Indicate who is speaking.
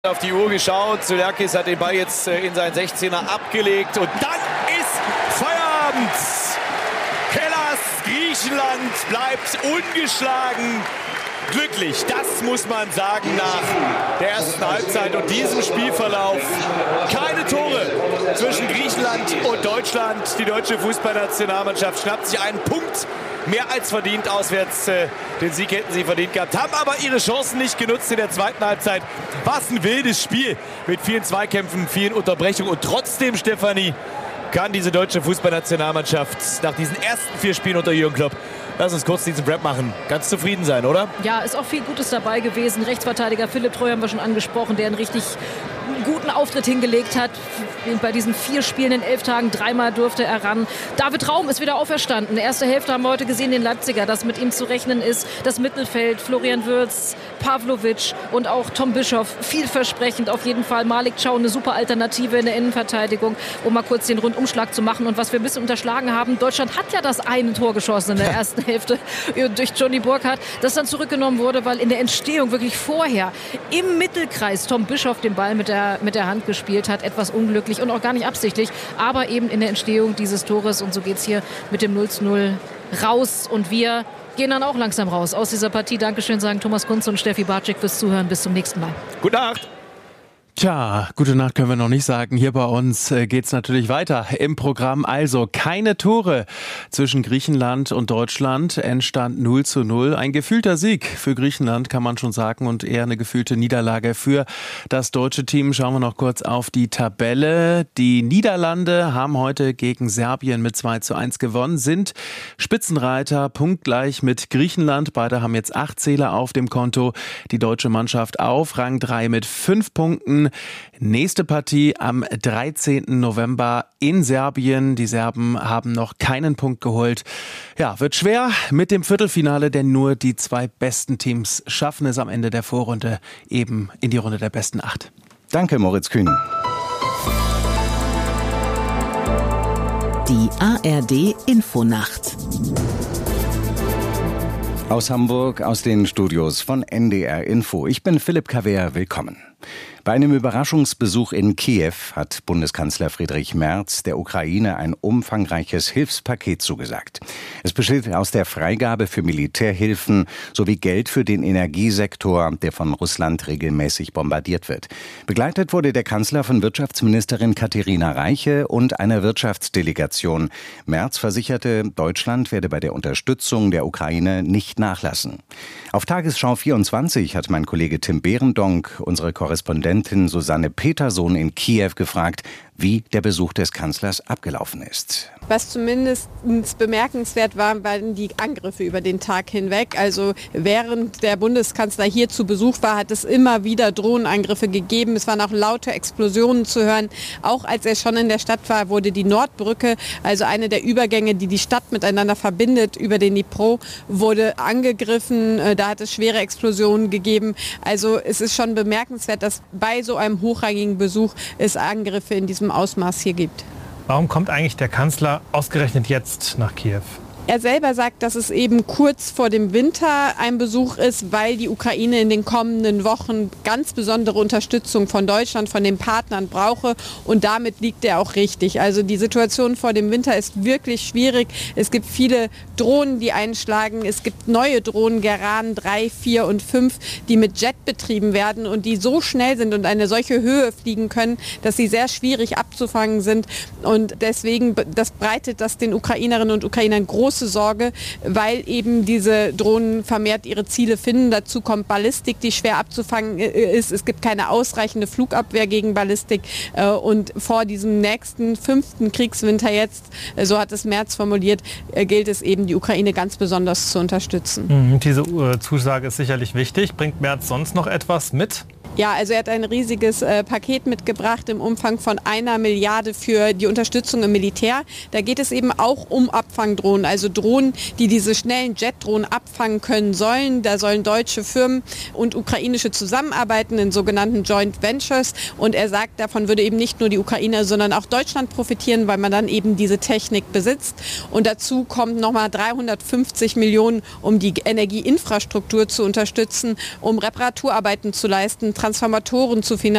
Speaker 1: Auf die Uhr geschaut, Zouliakis hat den Ball jetzt in seinen 16er abgelegt und dann ist Feierabend. Hellas, Griechenland bleibt ungeschlagen. Glücklich, das muss man sagen nach der ersten Halbzeit und diesem Spielverlauf. Keine Tore zwischen Griechenland und Deutschland. Die deutsche Fußballnationalmannschaft schnappt sich einen Punkt mehr als verdient auswärts. Den Sieg hätten sie verdient gehabt, haben aber ihre Chancen nicht genutzt in der zweiten Halbzeit. Was ein wildes Spiel mit vielen Zweikämpfen, vielen Unterbrechungen und trotzdem, Stefanie, kann diese deutsche Fußballnationalmannschaft nach diesen ersten 4 Spielen unter Jürgen Klopp, lass uns kurz diesen Rap machen, ganz zufrieden sein, oder?
Speaker 2: Ja, ist auch viel Gutes dabei gewesen. Rechtsverteidiger Philipp Treu haben wir schon angesprochen, der einen richtig guten Auftritt hingelegt hat. Bei diesen 4 Spielen in 11 Tagen 3-mal durfte er ran. David Raum ist wieder auferstanden. Erste Hälfte haben wir heute gesehen, den Leipziger, dass mit ihm zu rechnen ist. Das Mittelfeld, Florian Wirtz, Pavlovic und auch Tom Bischoff. Vielversprechend auf jeden Fall. Malik Chow, eine super Alternative in der Innenverteidigung, um mal kurz den Rundumschlag zu machen. Und was wir ein bisschen unterschlagen haben, Deutschland hat ja das eine Tor geschossen in der ersten Hälfte durch Johnny Burkhardt, das dann zurückgenommen wurde, weil in der Entstehung wirklich vorher im Mittelkreis Tom Bischoff den Ball mit der Hand gespielt hat. Etwas unglücklich und auch gar nicht absichtlich, aber eben in der Entstehung dieses Tores. Und so geht es hier mit dem 0:0 raus. Und wir gehen dann auch langsam raus aus dieser Partie. Dankeschön, sagen Thomas Kunze und Steffi Bartschik fürs Zuhören. Bis zum nächsten Mal.
Speaker 1: Gute Nacht.
Speaker 3: Tja, gute Nacht können wir noch nicht sagen. Hier bei uns geht's natürlich weiter im Programm. Also keine Tore zwischen Griechenland und Deutschland. Endstand 0:0. Ein gefühlter Sieg für Griechenland, kann man schon sagen, und eher eine gefühlte Niederlage für das deutsche Team. Schauen wir noch kurz auf die Tabelle. Die Niederlande haben heute gegen Serbien mit 2:1 gewonnen, sind Spitzenreiter, punktgleich mit Griechenland. Beide haben jetzt 8 Zähler auf dem Konto. Die deutsche Mannschaft auf Rang 3 mit 5 Punkten. Nächste Partie am 13. November in Serbien. Die Serben haben noch keinen Punkt geholt. Ja, wird schwer mit dem Viertelfinale, denn nur die 2 besten Teams schaffen es am Ende der Vorrunde eben in die Runde der besten 8.
Speaker 4: Danke, Moritz Kühn.
Speaker 5: Die ARD Infonacht.
Speaker 4: Aus Hamburg, aus den Studios von NDR Info. Ich bin Philipp Kawehr, willkommen. Bei einem Überraschungsbesuch in Kiew hat Bundeskanzler Friedrich Merz der Ukraine ein umfangreiches Hilfspaket zugesagt. Es besteht aus der Freigabe für Militärhilfen sowie Geld für den Energiesektor, der von Russland regelmäßig bombardiert wird. Begleitet wurde der Kanzler von Wirtschaftsministerin Katharina Reiche und einer Wirtschaftsdelegation. Merz versicherte, Deutschland werde bei der Unterstützung der Ukraine nicht nachlassen. Auf Tagesschau 24 hat mein Kollege Tim Behrendonck unsere Korrespondentin Susanne Petersohn in Kiew gefragt, wie der Besuch des Kanzlers abgelaufen ist.
Speaker 6: Was zumindest bemerkenswert war, waren die Angriffe über den Tag hinweg. Also während der Bundeskanzler hier zu Besuch war, hat es immer wieder Drohnenangriffe gegeben. Es waren auch laute Explosionen zu hören. Auch als er schon in der Stadt war, wurde die Nordbrücke, also eine der Übergänge, die die Stadt miteinander verbindet, über den Dnipro, wurde angegriffen. Da hat es schwere Explosionen gegeben. Also es ist schon bemerkenswert, dass bei so einem hochrangigen Besuch es Angriffe in diesem Ausmaß hier gibt.
Speaker 7: Warum kommt eigentlich der Kanzler ausgerechnet jetzt nach Kiew?
Speaker 6: Er selber sagt, dass es eben kurz vor dem Winter ein Besuch ist, weil die Ukraine in den kommenden Wochen ganz besondere Unterstützung von Deutschland, von den Partnern brauche. Und damit liegt er auch richtig. Also die Situation vor dem Winter ist wirklich schwierig. Es gibt viele Drohnen, die einschlagen. Es gibt neue Drohnen, Geran 3, 4 und 5, die mit Jet betrieben werden und die so schnell sind und eine solche Höhe fliegen können, dass sie sehr schwierig abzufangen sind. Und deswegen breitet das den Ukrainerinnen und Ukrainern große Sorge, weil eben diese Drohnen vermehrt ihre Ziele finden. Dazu kommt Ballistik, die schwer abzufangen ist. Es gibt keine ausreichende Flugabwehr gegen Ballistik. Und vor diesem nächsten 5. Kriegswinter jetzt, so hat es Merz formuliert, gilt es eben, die Ukraine ganz besonders zu unterstützen.
Speaker 7: Diese Zusage ist sicherlich wichtig. Bringt Merz sonst noch etwas mit?
Speaker 6: Ja, also er hat ein riesiges Paket mitgebracht im Umfang von 1 Milliarde für die Unterstützung im Militär. Da geht es eben auch um Abfangdrohnen, also Drohnen, die diese schnellen Jetdrohnen abfangen können sollen. Da sollen deutsche Firmen und ukrainische zusammenarbeiten in sogenannten Joint Ventures. Und er sagt, davon würde eben nicht nur die Ukraine, sondern auch Deutschland profitieren, weil man dann eben diese Technik besitzt. Und dazu kommt nochmal 350 Millionen, um die Energieinfrastruktur zu unterstützen, um Reparaturarbeiten zu leisten, Transformatoren zu finanzieren.